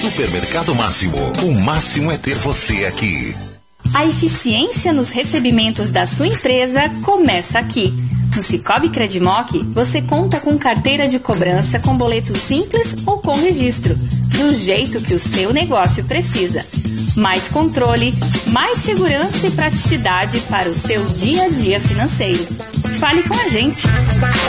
Supermercado Máximo. O máximo é ter você aqui. A eficiência nos recebimentos da sua empresa começa aqui. No Cicobi Credimoc, você conta com carteira de cobrança com boleto simples ou com registro, do jeito que o seu negócio precisa. Mais controle, mais segurança e praticidade para o seu dia a dia financeiro. Fale com a gente.